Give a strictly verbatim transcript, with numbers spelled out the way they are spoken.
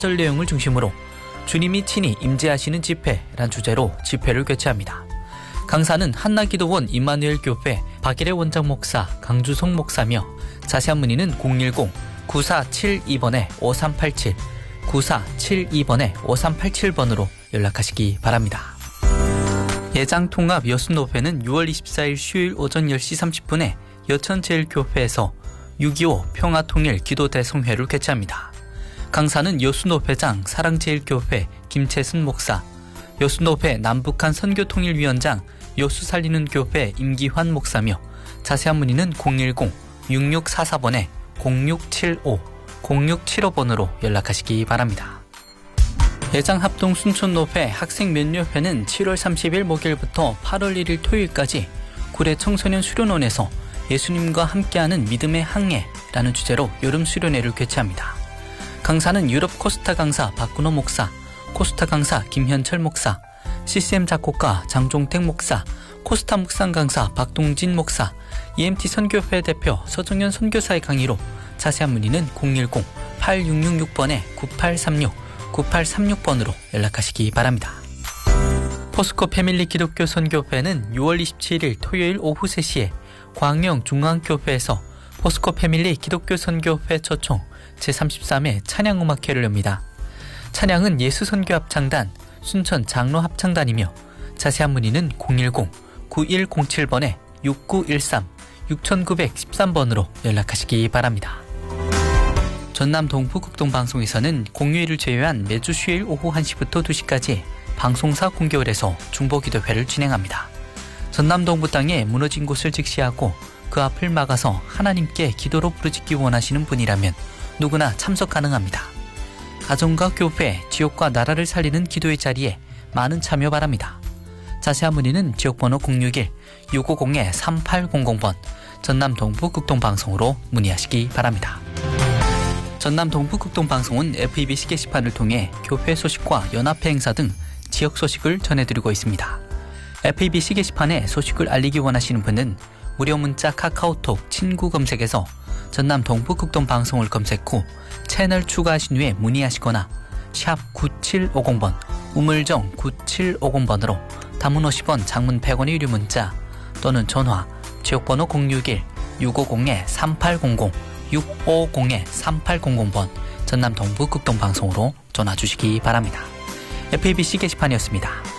절 내용을 중심으로 주님이 친히 임재하시는 집회란 주제로 집회를 개최합니다. 강사는 한나기도원 임마누엘 교회 박일의 원장 목사 강주성 목사며 자세한 문의는 공일공 구사칠이 번에 오삼팔칠 구사칠이 번에 오삼팔칠 번으로 연락하시기 바랍니다. 예장통합 여순노회는 유월 이십사일 수요일 오전 열 시 삼십 분에 여천제일교회에서 육이오 평화통일 기도대성회를 개최합니다. 강사는 여순노회장 사랑제일교회 김채순 목사, 여순노회 남북한 선교통일위원장 여수살리는 교회 임기환 목사며 자세한 문의는 공일공 육육사사 번에 공육칠오 공육칠오 번으로 연락하시기 바랍니다. 예장합동 순천노회 학생면류회는 칠월 삼십일 목요일부터 팔월 일일 토요일까지 구례 청소년 수련원에서 예수님과 함께하는 믿음의 항해라는 주제로 여름 수련회를 개최합니다. 강사는 유럽 코스타 강사 박근호 목사, 코스타 강사 김현철 목사, 씨씨엠 작곡가 장종택 목사, 코스타 묵상 강사 박동진 목사, 이엠티 선교회 대표 서정현 선교사의 강의로 자세한 문의는 공일공 팔육육육 번에 구팔삼육 구팔삼육 번으로 연락하시기 바랍니다. 포스코 패밀리 기독교 선교회는 유월 이십칠일 토요일 오후 세 시에 광영 중앙교회에서 포스코 패밀리 기독교 선교회 초청 제삼십삼 회 찬양음악회를 엽니다. 찬양은 예수선교합창단, 순천 장로합창단이며 자세한 문의는 공일공 구일공칠 번에 육구일삼 육구일삼 번으로 연락하시기 바랍니다. 전남 동부극동방송에서는 공휴일을 제외한 매주 수요일 오후 한 시부터 두 시까지 방송사 공개월에서 중보기도회를 진행합니다. 전남 동부 땅에 무너진 곳을 직시하고 그 앞을 막아서 하나님께 기도로 부르짖기 원하시는 분이라면 누구나 참석 가능합니다. 가정과 교회, 지역과 나라를 살리는 기도의 자리에 많은 참여 바랍니다. 자세한 문의는 지역번호 공육일 육오공 삼팔공공 번 전남 동부극동방송으로 문의하시기 바랍니다. 전남 동부극동방송은 에프이비씨 게시판을 통해 교회 소식과 연합회 행사 등 지역 소식을 전해드리고 있습니다. 에프이비씨 게시판에 소식을 알리기 원하시는 분은 무료 문자 카카오톡 친구 검색에서 전남 동부극동방송을 검색 후 채널 추가하신 후에 문의하시거나 샵 구칠오공 번 우물정 구칠오공 번으로 단문 오십 원 장문 백 원의 유료 문자 또는 전화 지역번호 공육일 육오공 삼팔공공 육오공 삼팔공공 번 전남 동부극동방송으로 전화 주시기 바랍니다. 에프이비씨 게시판이었습니다.